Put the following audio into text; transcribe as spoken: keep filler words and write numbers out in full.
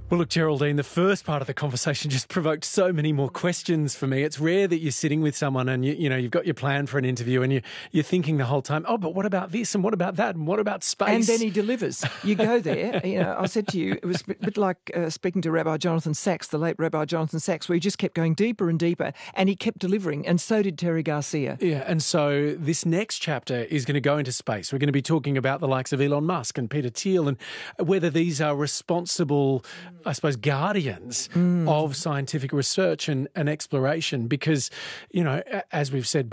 Well, look, Geraldine, the first part of the conversation just provoked so many more questions for me. It's rare that you're sitting with someone and, you, you know, you've got your plan for an interview and you, you're thinking the whole time, oh, but what about this and what about that and what about space? And then he delivers. You go there. You know, I said to you, it was a bit like uh, speaking to Rabbi Jonathan Sacks, the late Rabbi Jonathan Sacks, where he just kept going deeper and deeper and he kept delivering, and so did Terry Garcia. Yeah, and so this next chapter is going to go into space. We're going to be talking about the likes of Elon Musk and Peter Thiel and whether these are responsible, I suppose, guardians mm. of scientific research and, and exploration because, you know, as we've said